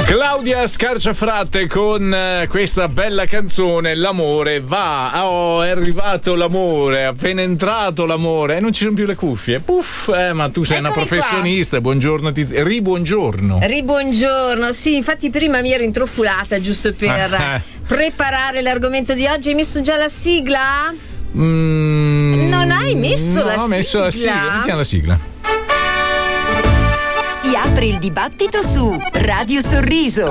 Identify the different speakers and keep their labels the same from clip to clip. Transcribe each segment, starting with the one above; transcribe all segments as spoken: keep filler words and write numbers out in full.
Speaker 1: Claudia Scarciafratte con eh, questa bella canzone L'amore va. Oh, è arrivato l'amore, è appena entrato l'amore e non ci sono più le cuffie. Puff, eh, ma tu sei
Speaker 2: Eccomi
Speaker 1: una professionista.
Speaker 2: Qua.
Speaker 1: Buongiorno, tiz- ribuongiorno.
Speaker 2: Ribuongiorno, sì, infatti prima mi ero intrufulata giusto per
Speaker 1: ah, eh.
Speaker 2: preparare l'argomento di oggi. Hai messo già la sigla?
Speaker 1: Mm,
Speaker 2: non hai messo
Speaker 1: no,
Speaker 2: la sigla?
Speaker 1: ho messo la sigla. Mettiamo la sigla.
Speaker 3: Si apre il dibattito su Radio Sorriso.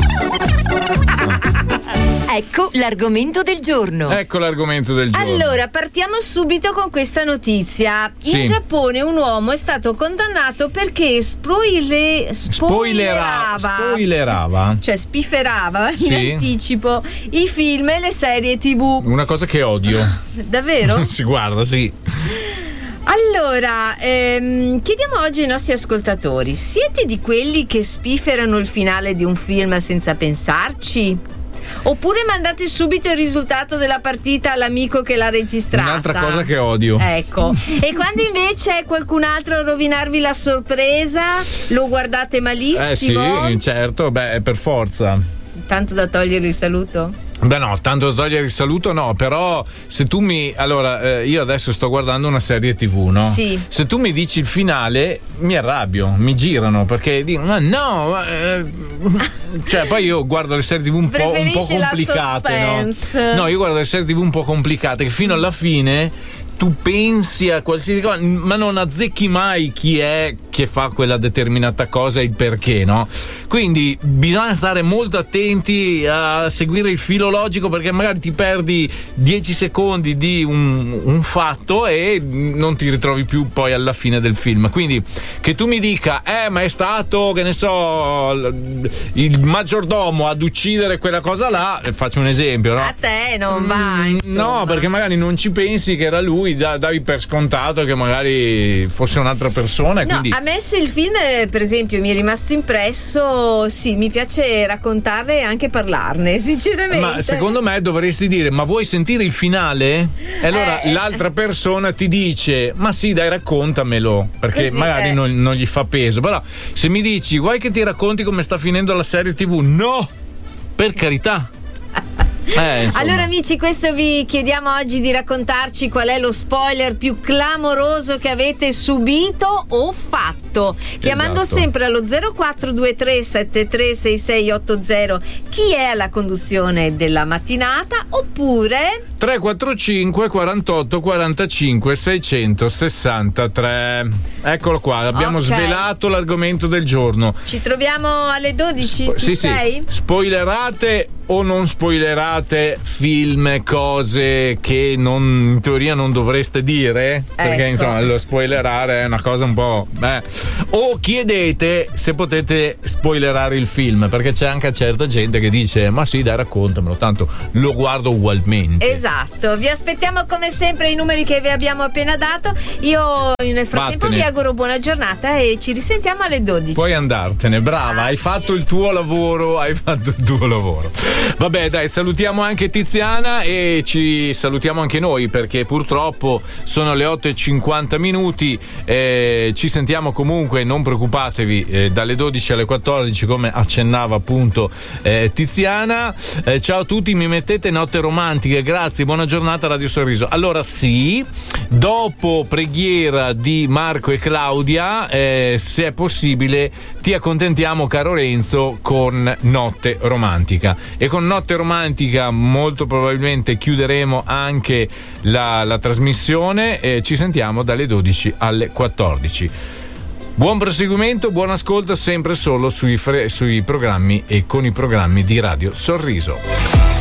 Speaker 3: Ecco l'argomento del giorno.
Speaker 1: Ecco l'argomento del giorno.
Speaker 2: Allora, partiamo subito con questa notizia.
Speaker 1: Sì.
Speaker 2: In Giappone un uomo è stato condannato perché spoile, spoilerava,
Speaker 1: spoilerava,
Speaker 2: cioè spifferava
Speaker 1: sì.
Speaker 2: in anticipo i film e le serie tivù.
Speaker 1: Una cosa che odio.
Speaker 2: Davvero?
Speaker 1: Si guarda, sì.
Speaker 2: Allora, ehm, chiediamo oggi ai nostri ascoltatori: siete di quelli che spifferano il finale di un film senza pensarci? Oppure mandate subito il risultato della partita all'amico che l'ha registrata?
Speaker 1: Un'altra cosa che odio.
Speaker 2: Ecco. E quando invece è qualcun altro a rovinarvi la sorpresa, lo guardate malissimo?
Speaker 1: Eh sì, certo, beh, per forza.
Speaker 2: Tanto da togliere il saluto?
Speaker 1: Beh no, tanto da togliere il saluto no, però se tu mi... Allora, eh, io adesso sto guardando una serie tivù, no?
Speaker 2: Sì.
Speaker 1: Se tu mi dici il finale, mi arrabbio, mi girano, perché dico, ma no, ma, eh, cioè poi io guardo le serie tivù un po', un po' complicate, no? No, io guardo le serie tivù un po' complicate, che fino alla fine tu pensi a qualsiasi cosa, ma non azzecchi mai chi è che fa quella determinata cosa e il perché, no? Quindi bisogna stare molto attenti a seguire il filo logico, perché magari ti perdi dieci secondi di un, un fatto e non ti ritrovi più poi alla fine del film. Quindi che tu mi dica, eh ma è stato, che ne so, il maggiordomo ad uccidere quella cosa là, faccio un esempio, no?
Speaker 2: A te non va,
Speaker 1: mm,
Speaker 2: insomma.
Speaker 1: no, perché magari non ci pensi che era lui, davi per scontato che magari fosse un'altra persona.
Speaker 2: No,
Speaker 1: quindi...
Speaker 2: a me se il film per esempio mi è rimasto impresso, sì, mi piace raccontarne e anche parlarne, sinceramente.
Speaker 1: Ma secondo me dovresti dire, ma vuoi sentire il finale? E allora
Speaker 2: eh,
Speaker 1: l'altra persona ti dice, ma sì dai, raccontamelo, perché
Speaker 2: così,
Speaker 1: magari
Speaker 2: eh.
Speaker 1: non, non gli fa peso. Però se mi dici, vuoi che ti racconti come sta finendo la serie tivù? No, per carità. Eh,
Speaker 2: allora amici, questo vi chiediamo oggi di raccontarci qual è lo spoiler più clamoroso che avete subito o fatto, chiamando
Speaker 1: esatto.
Speaker 2: sempre allo zero quattro due tre sette tre sei sei otto zero chi è alla conduzione della mattinata, oppure
Speaker 1: tre quattro cinque quarantotto quarantacinque seicentosessantatré. Eccolo qua, abbiamo
Speaker 2: Okay.
Speaker 1: svelato l'argomento del giorno.
Speaker 2: ci troviamo alle dodici.
Speaker 1: Spo-
Speaker 2: Ci
Speaker 1: sì,
Speaker 2: sei?
Speaker 1: sì. Spoilerate o non spoilerate film, cose che non, in teoria non dovreste dire? Perché
Speaker 2: Ecco.
Speaker 1: insomma lo spoilerare è una cosa un po'. Eh. O chiedete se potete spoilerare il film, perché c'è anche certa gente che dice, ma sì dai, raccontamelo, tanto lo guardo ugualmente.
Speaker 2: Esatto, vi aspettiamo come sempre i numeri che vi abbiamo appena dato. Io nel frattempo
Speaker 1: Vattene.
Speaker 2: vi auguro buona giornata e ci risentiamo alle dodici.
Speaker 1: Puoi andartene, brava, hai fatto il tuo lavoro, hai fatto il tuo lavoro. Vabbè dai, salutiamo anche Tiziana e ci salutiamo anche noi, perché purtroppo sono le otto e cinquanta minuti. Eh, ci sentiamo comunque, non preoccupatevi, eh, dalle dodici alle quattordici come accennava appunto eh, Tiziana. Eh, ciao a tutti, mi mettete note romantiche, grazie, buona giornata Radio Sorriso. Allora sì, dopo preghiera di Marco e Claudia, eh, se è possibile ti accontentiamo caro Renzo con Notte Romantica, e con Notte Romantica molto probabilmente chiuderemo anche la, la trasmissione e ci sentiamo dalle dodici alle quattordici. Buon proseguimento, buon ascolto sempre solo sui, fre- sui programmi e con i programmi di Radio Sorriso.